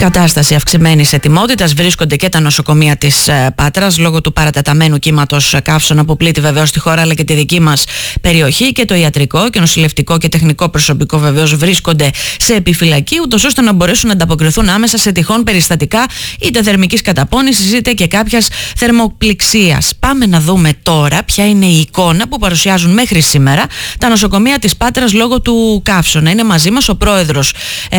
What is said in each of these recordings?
κατάσταση αυξημένης ετοιμότητας βρίσκονται και τα νοσοκομεία της Πάτρας λόγω του παρατεταμένου κύματος καύσωνα που πλήττει βεβαίως τη χώρα αλλά και τη δική μας περιοχή, και το ιατρικό και νοσηλευτικό και τεχνικό προσωπικό βεβαίως βρίσκονται σε επιφυλακή, ούτως ώστε να μπορέσουν να ανταποκριθούν άμεσα σε τυχόν περιστατικά είτε θερμικής καταπώνησης είτε και κάποιας θερμοπληξίας. Πάμε να δούμε τώρα ποια είναι η εικόνα που παρουσιάζουν μέχρι σήμερα τα νοσοκομεία της Πάτρας λόγω του καύσωνα. Είναι μαζί μας ο πρόεδρος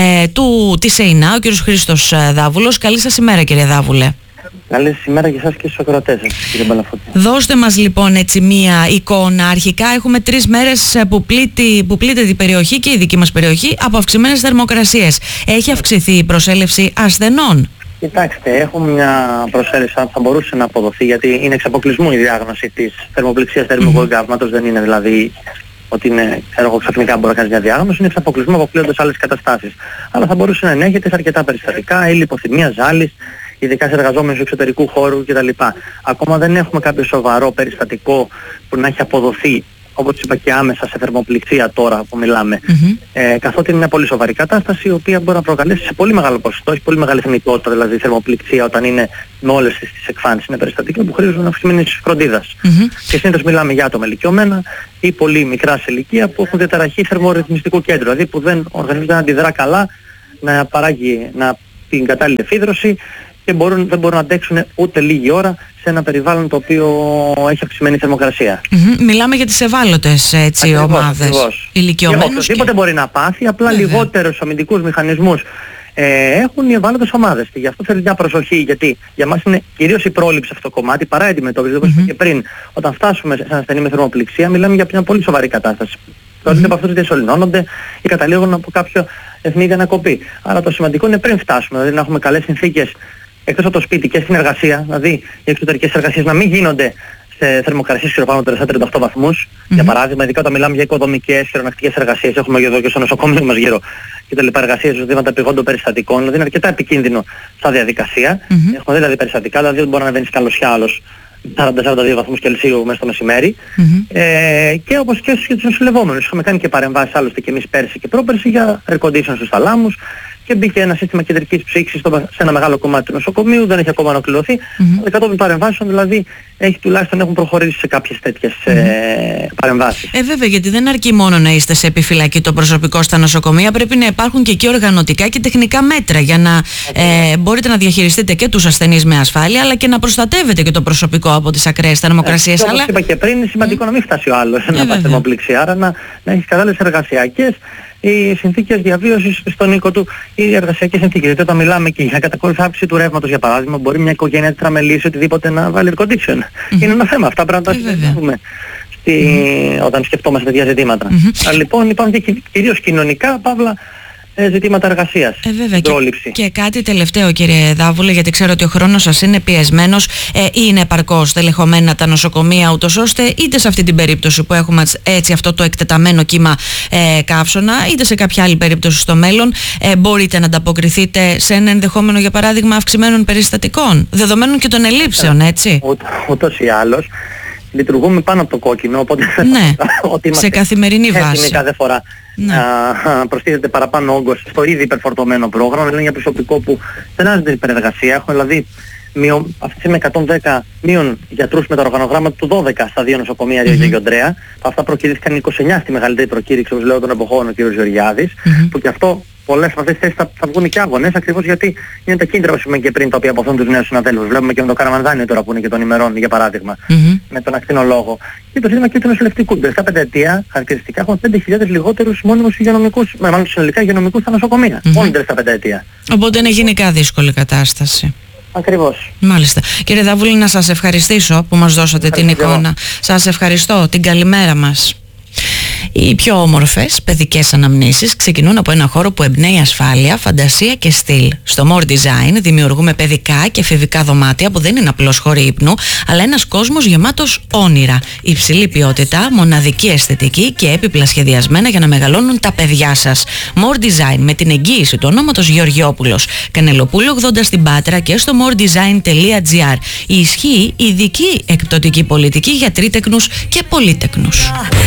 της ΕΙΝΑ, ο κ. Χρήστος Δάβουλος. Καλή σας ημέρα, κύριε Δάβουλε. Καλή ημέρα και εσάς και στους ακροατές σας, κύριε Μπαλαφώτη. Δώστε μας λοιπόν έτσι μία εικόνα. Αρχικά έχουμε 3 μέρες που πλήττεται η περιοχή και η δική μας περιοχή από αυξημένες θερμοκρασίες. Έχει αυξηθεί η προσέλευση ασθενών? Κοιτάξτε, έχουμε μια προσέλευση που θα μπορούσε να αποδοθεί, γιατί είναι εξ αποκλεισμού η διάγνωση της θερμοπληξίας θερμικού εγκάβματος. Δεν είναι δηλαδή ότι είναι, ξαφνικά μπορεί να κάνει μια διάγνωση, είναι εξ αποκλεισμού, αποκλείοντας άλλες καταστάσεις. Αλλά θα μπορούσε να ενέχεται σε αρκετά περιστατικά, ή λιποθυμία, ζάλης, ειδικά σε εργαζόμενους εξωτερικού χώρου κτλ. Ακόμα δεν έχουμε κάποιο σοβαρό περιστατικό που να έχει αποδοθεί, όπως είπα, και άμεσα σε θερμοπληξία τώρα που μιλάμε. Καθότι είναι μια πολύ σοβαρή κατάσταση, η οποία μπορεί να προκαλέσει σε πολύ μεγάλο ποσοστό, έχει πολύ μεγάλη θνητότητα, δηλαδή θερμοπληξία όταν είναι με όλες τις εκφάνσεις. Είναι περιστατικά που χρήζουν αυξημένης φροντίδας. Και συνήθως μιλάμε για άτομα ηλικιωμένα ή πολύ μικρά σε ηλικία που έχουν διαταραχή θερμορυθμιστικού κέντρου, δηλαδή που ο οργανισμός δεν αντιδρά καλά να παράγει την κατάλληλη εφίδρωση και δεν μπορούν να αντέξουν ούτε λίγη ώρα σε ένα περιβάλλον το οποίο έχει αυξημένη θερμοκρασία. Μιλάμε για τις ευάλωτες ομάδες, ηλικιωμένους. Οποιοδήποτε μπορεί να πάθει, απλά λιγότερους αμυντικούς μηχανισμούς έχουν οι ευάλωτες ομάδες. Και γι' αυτό θέλει μια προσοχή, γιατί για μας είναι κυρίως η πρόληψη αυτό το κομμάτι παρά η αντιμετώπιση. Όπως είπα και πριν, όταν φτάσουμε σε ένα ασθενή με θερμοπληξία, μιλάμε για μια πολύ σοβαρή κατάσταση. Πρόκειται από αυτούς που διασωληνώνονται ή καταλήγουν από κάποιο ευνίδια ανακοπή. Άρα το σημαντικό είναι πριν φτάσουμε, δηλαδή να έχουμε καλές συνθήκες εκτός από το σπίτι και στην εργασία, δηλαδή οι εξωτερικές εργασίες να μην γίνονται σε θερμοκρασίες χειροπάνω στα 38 βαθμούς. Για παράδειγμα, ειδικά όταν μιλάμε για οικοδομικές, χειρονακτικές εργασίες, έχουμε εδώ και στο νοσοκομείο μας γύρω και τα λοιπά εργασίες, ζητήματα επιγόντων περιστατικών, δηλαδή είναι αρκετά επικίνδυνο στα διαδικασία. Έχουμε δηλαδή περιστατικά, δηλαδή δεν μπορεί να ανεβαίνει καλωσιά άλλος 40-42 βαθμούς Κελσίου μέσα στο μεσημέρι. Και όπως και στους νοσηλευόμενους. Είχαμε κάνει και παρεμβάσεις άλλωστε και εμείς πέρσι και πρόπερσι για air condition στους θαλάμους και μπήκε ένα σύστημα κεντρικής ψήξης σε ένα μεγάλο κομμάτι του νοσοκομείου, δεν έχει ακόμα ολοκληρωθεί. Κατόπιν παρεμβάσεων δηλαδή τουλάχιστον έχουν προχωρήσει σε κάποιες τέτοιες παρεμβάσεις. Βέβαια, γιατί δεν αρκεί μόνο να είστε σε επιφυλακή το προσωπικό στα νοσοκομεία, πρέπει να υπάρχουν και εκεί οργανωτικά και τεχνικά μέτρα για να μπορείτε να διαχειριστείτε και τους ασθενείς με ασφάλεια, αλλά και να προστατεύετε και το προσωπικό από τις ακραίες θερμοκρασίες. Όπως είπα και πριν, είναι σημαντικό να μην φτάσει ο άλλος να πάθει θερμοπληξία, άρα να έχει κατάλληλες εργασιακές οι συνθήκες διαβίωσης στον οίκο του, οι εργασιακές συνθήκες. Γιατί όταν μιλάμε και για κατακόρυφη αύξηση του ρεύματος, για παράδειγμα, μπορεί μια οικογένεια τετραμελής οτιδήποτε να βάλει air condition. Είναι ένα θέμα. Αυτά πρέπει να τα συζητήσουμε όταν σκεφτόμαστε τέτοια ζητήματα. Αλλά λοιπόν υπάρχουν και κυρίως κοινωνικά, παύλα, ζητήματα εργασίας, πρόληψη. Και κάτι τελευταίο, κύριε Δάβουλε, γιατί ξέρω ότι ο χρόνος σας είναι πιεσμένος, είναι επαρκώς τελεχωμένα τα νοσοκομεία, ούτως ώστε είτε σε αυτή την περίπτωση που έχουμε έτσι αυτό το εκτεταμένο κύμα καύσωνα, είτε σε κάποια άλλη περίπτωση στο μέλλον, μπορείτε να ανταποκριθείτε σε ένα ενδεχόμενο, για παράδειγμα, αυξημένων περιστατικών, δεδομένων και των ελλείψεων, έτσι? Ούτως ή άλλως λειτουργούμε πάνω από το κόκκινο, οπότε ότι σε καθημερινή βάση κάθε φορά προστίθεται παραπάνω όγκος στο ήδη υπερφορτωμένο πρόγραμμα. Δηλαδή για προσωπικό που δεν άζεται υπερεργασία. Έχουμε δηλαδή αυτή τη στιγμή 110 μείον γιατρούς με τα οργανογράμματα του 12 στα 2 νοσοκομεία Ρίος και Οντρέα. Από αυτά προκηρύχθηκαν 29 στη μεγαλύτερη προκήρυξη, όπως λέω, των εποχών ο κ. Γεωργιάδης, που και αυτό πολλές από αυτές τις θέσεις θα βγουν και άγονες, ακριβώς γιατί είναι τα κίνητρα, όπως είπαμε και πριν, τα οποία αποθούν τους νέους συναδέλφους. Βλέπουμε και με το Καραμανδάνιο τώρα που είναι και των ημερών, για παράδειγμα, με τον ακτινολόγο. Και το ζήτημα και του νοσηλευτικού. Στα πενταετία χαρακτηριστικά έχουμε 5.000 λιγότερους μόνιμους υγειονομικούς, μάλλον συνολικά υγειονομικούς στα νοσοκομεία. Μόνο στα πενταετία. Οπότε είναι γενικά δύσκολη κατάσταση. Ακριβώς. Μάλιστα. Κύριε Δαβούλη, να σας ευχαριστήσω που μας δώσατε την εικόνα. Σας ευχαριστώ. Την καλημέρα μας. Οι πιο όμορφες παιδικές αναμνήσεις ξεκινούν από ένα χώρο που εμπνέει ασφάλεια, φαντασία και στυλ. Στο More Design δημιουργούμε παιδικά και εφηβικά δωμάτια που δεν είναι απλώς χώροι ύπνου, αλλά ένας κόσμος γεμάτος όνειρα. Υψηλή ποιότητα, μοναδική αισθητική και έπιπλα σχεδιασμένα για να μεγαλώνουν τα παιδιά σας. More Design, με την εγγύηση του ονόματος Γεωργιόπουλος. Κανελοπούλου 80 στην Πάτρα και στο moredesign.gr. Ισχύει ειδική εκπτωτική πολιτική για τρίτεκνους και πολύτεκνους.